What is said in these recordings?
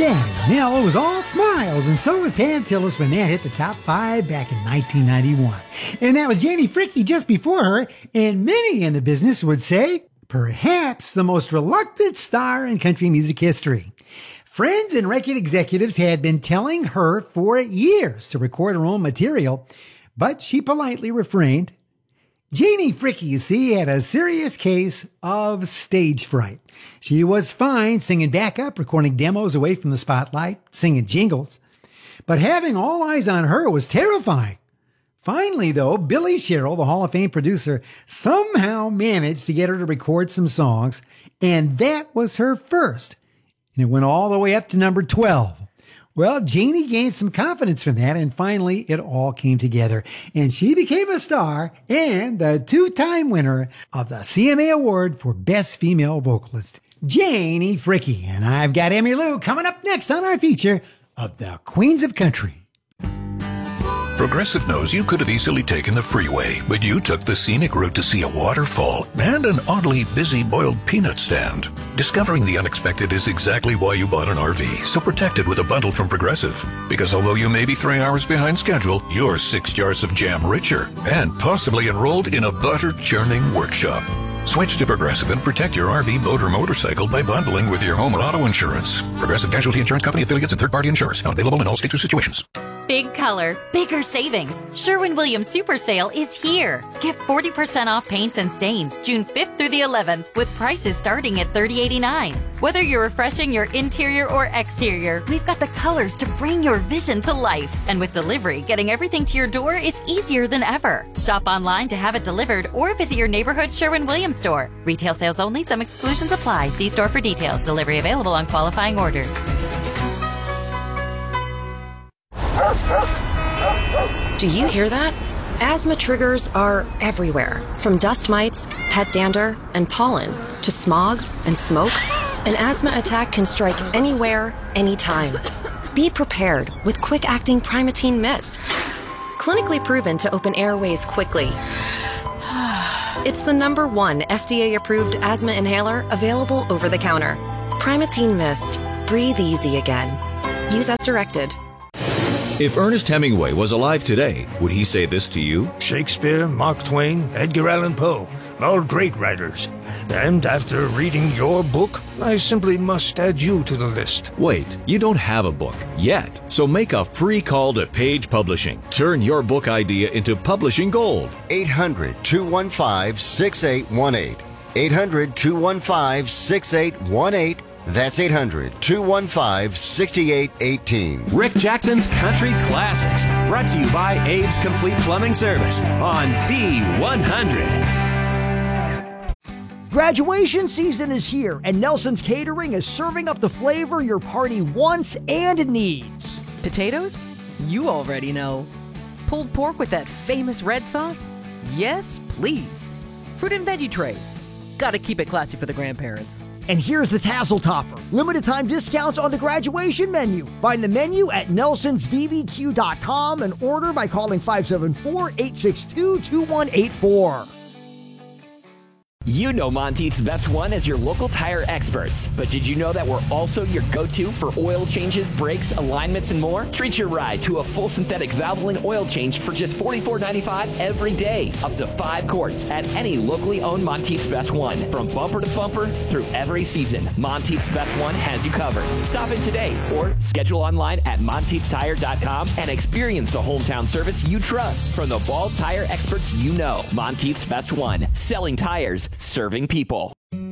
Janet Nell was all smiles, and so was Pam Tillis when that hit the top 5 back in 1991. And that was Janie Fricke just before her, and many in the business would say, perhaps the most reluctant star in country music history. Friends and record executives had been telling her for years to record her own material, but she politely refrained. Janie Fricke, you see, had a serious case of stage fright. She was fine singing backup, recording demos away from the spotlight, singing jingles. But having all eyes on her was terrifying. Finally, though, Billy Sherrill, the Hall of Fame producer, somehow managed to get her to record some songs, and that was her first. And it went all the way up to number 12. Well, Janie gained some confidence from that, and finally it all came together. And she became a star and the 2-time winner of the CMA Award for Best Female Vocalist, Janie Fricke. And I've got Emmylou coming up next on our feature of the Queens of Country. Progressive knows you could have easily taken the freeway, but you took the scenic route to see a waterfall and an oddly busy boiled peanut stand. Discovering the unexpected is exactly why you bought an RV, so protect it with a bundle from Progressive. Because although you may be 3 hours behind schedule, you're 6 jars of jam richer and possibly enrolled in a butter-churning workshop. Switch to Progressive and protect your RV, boat, or motorcycle by bundling with your home and auto insurance. Progressive Casualty Insurance Company affiliates and third-party insurers. Not available in all states or situations. Big color, bigger savings. Sherwin-Williams Super Sale is here. Get 40% off paints and stains June 5th through the 11th with prices starting at $30.89. Whether you're refreshing your interior or exterior, we've got the colors to bring your vision to life. And with delivery, getting everything to your door is easier than ever. Shop online to have it delivered or visit your neighborhood Sherwin-Williams store. Retail sales only. Some exclusions apply. See store for details. Delivery available on qualifying orders. Do you hear that? Asthma triggers are everywhere, from dust mites, pet dander, and pollen, to smog and smoke. An asthma attack can strike anywhere, anytime. Be prepared with quick-acting Primatene Mist. Clinically proven to open airways quickly. It's the #1 FDA-approved asthma inhaler available over the counter. Primatene Mist. Breathe easy again. Use as directed. If Ernest Hemingway was alive today, would he say this to you? Shakespeare, Mark Twain, Edgar Allan Poe, all great writers. And after reading your book, I simply must add you to the list. Wait, you don't have a book yet. So make a free call to Page Publishing. Turn your book idea into publishing gold. 800-215-6818. 800-215-6818. That's 800-215-6818. Rick Jackson's Country Classics, brought to you by Abe's Complete Plumbing Service on B100. Graduation season is here, and Nelson's Catering is serving up the flavor your party wants and needs. Potatoes? You already know. Pulled pork with that famous red sauce? Yes, please. Fruit and veggie trays. Gotta keep it classy for the grandparents. And here's the Tassel Topper. Limited time discounts on the graduation menu. Find the menu at nelsonsbbq.com and order by calling 574-862-2184. You know Monteith's Best One as your local tire experts. But did you know that we're also your go-to for oil changes, brakes, alignments, and more? Treat your ride to a full synthetic Valvoline oil change for just $44.95 every day. Up to 5 quarts at any locally owned Monteith's Best One. From bumper to bumper through every season, Monteith's Best One has you covered. Stop in today or schedule online at MonteithTire.com and experience the hometown service you trust from the bald tire experts you know. Monteith's Best One. Selling tires, serving people.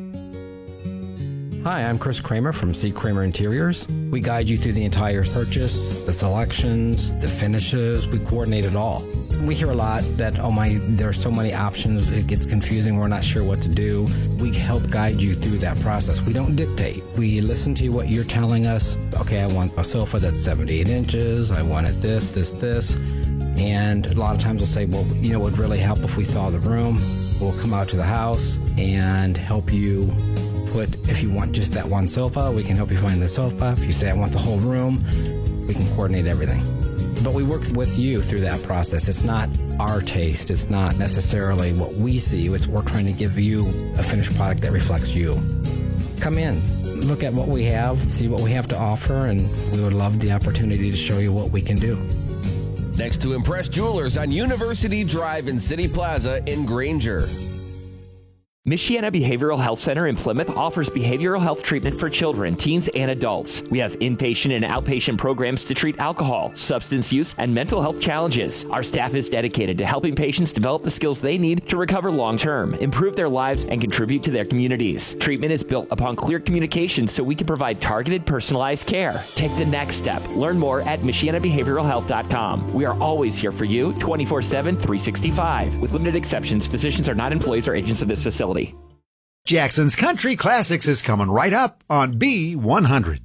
Hi, I'm Chris Kramer from C. Kramer Interiors. We guide you through the entire purchase, the selections, the finishes. We coordinate it all. We hear a lot that, oh my, there are so many options, it gets confusing, we're not sure what to do. We help guide you through that process. We don't dictate. We listen to what you're telling us. Okay, I want a sofa that's 78 inches. I want it this. And a lot of times we'll say, well, you know, it would really help if we saw the room. We'll come out to the house and help you put, if you want just that one sofa, we can help you find the sofa. If you say I want the whole room, we can coordinate everything. But we work with you through that process. It's not our taste. It's not necessarily what we see. We're trying to give you a finished product that reflects you. Come in. look at what we have, see what we have to offer, and we would love the opportunity to show you what we can do. Next to Impress Jewelers on University Drive in City Plaza in Granger. Michiana Behavioral Health Center in Plymouth offers behavioral health treatment for children, teens, and adults. We have inpatient and outpatient programs to treat alcohol, substance use, and mental health challenges. Our staff is dedicated to helping patients develop the skills they need to recover long-term, improve their lives, and contribute to their communities. Treatment is built upon clear communication so we can provide targeted, personalized care. Take the next step. Learn more at MichianaBehavioralHealth.com. We are always here for you 24/7, 365. With limited exceptions, physicians are not employees or agents of this facility. Jackson's Country Classics is coming right up on B100.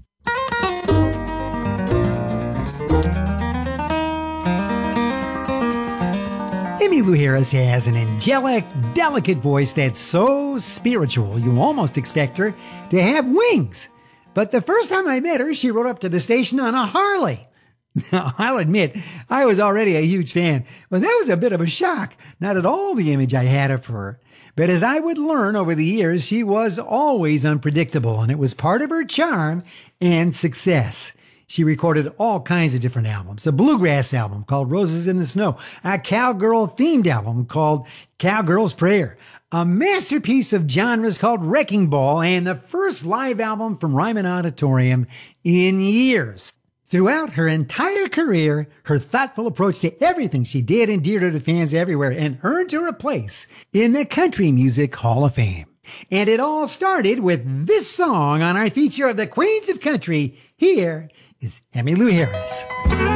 Emmylou Harris has an angelic, delicate voice that's so spiritual you almost expect her to have wings. But the first time I met her, she rode up to the station on a Harley. Now, I'll admit, I was already a huge fan, but that was a bit of a shock. Not at all the image I had of her. But as I would learn over the years, she was always unpredictable, and it was part of her charm and success. She recorded all kinds of different albums. A bluegrass album called Roses in the Snow, a cowgirl-themed album called Cowgirl's Prayer, a masterpiece of genres called Wrecking Ball, and the first live album from Ryman Auditorium in years. Throughout her entire career, her thoughtful approach to everything she did endeared her to fans everywhere and earned her a place in the Country Music Hall of Fame. And it all started with this song on our feature of the Queens of Country. Here is Emmylou Harris.